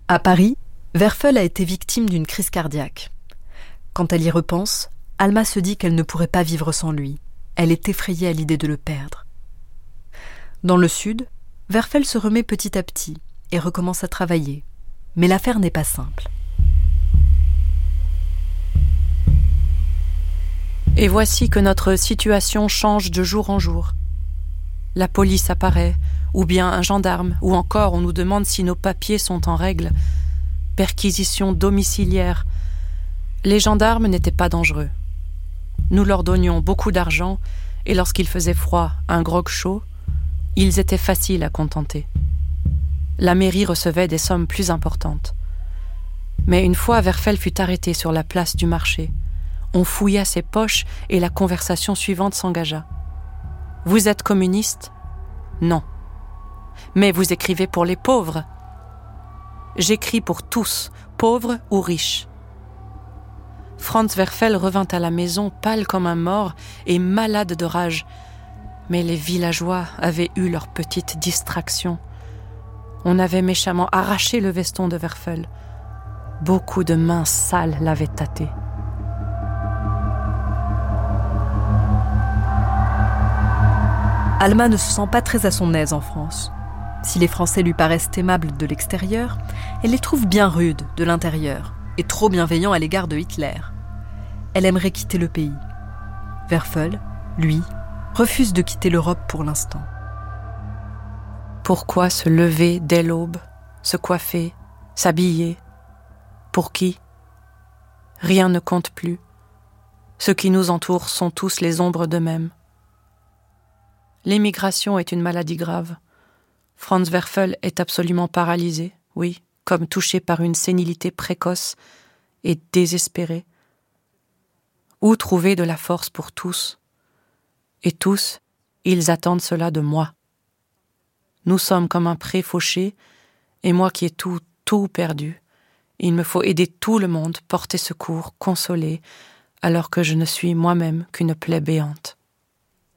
À Paris, Werfel a été victime d'une crise cardiaque. Quand elle y repense, Alma se dit qu'elle ne pourrait pas vivre sans lui. Elle est effrayée à l'idée de le perdre. Dans le sud, Werfel se remet petit à petit et recommence à travailler. Mais l'affaire n'est pas simple. Et voici que notre situation change de jour en jour. La police apparaît, ou bien un gendarme, ou encore on nous demande si nos papiers sont en règle. Perquisition domiciliaire. Les gendarmes n'étaient pas dangereux. Nous leur donnions beaucoup d'argent, et lorsqu'il faisait froid, un grog chaud, ils étaient faciles à contenter. La mairie recevait des sommes plus importantes. Mais une fois Werfel fut arrêté sur la place du marché, on fouilla ses poches et la conversation suivante s'engagea. « Vous êtes communiste ? » ?»« Non. »« Mais vous écrivez pour les pauvres ? » ?»« J'écris pour tous, pauvres ou riches. » Franz Werfel revint à la maison pâle comme un mort et malade de rage. Mais les villageois avaient eu leur petite distraction. On avait méchamment arraché le veston de Werfel. Beaucoup de mains sales l'avaient tâté. Alma ne se sent pas très à son aise en France. Si les Français lui paraissent aimables de l'extérieur, elle les trouve bien rudes de l'intérieur et trop bienveillants à l'égard de Hitler. Elle aimerait quitter le pays. Werfel, lui, refuse de quitter l'Europe pour l'instant. Pourquoi se lever dès l'aube, se coiffer, s'habiller ? Pour qui ? Rien ne compte plus. Ceux qui nous entourent sont tous les ombres d'eux-mêmes. L'émigration est une maladie grave. Franz Werfel est absolument paralysé, oui, comme touché par une sénilité précoce et désespérée. Où trouver de la force pour tous ? Et tous, ils attendent cela de moi. Nous sommes comme un pré fauché, et moi qui ai tout perdu. Il me faut aider tout le monde, porter secours, consoler, alors que je ne suis moi-même qu'une plaie béante.